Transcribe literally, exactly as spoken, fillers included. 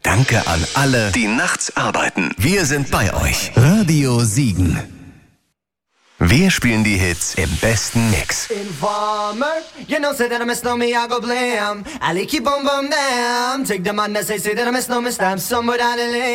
Danke an alle, die nachts arbeiten. Wir sind bei euch. Radio Siegen. Wir spielen die Hits im besten Mix. Informer, you know, say that I miss no me, I go blam. Ali keep on bum down. Take the man that say, say that I miss no me, stamp some without a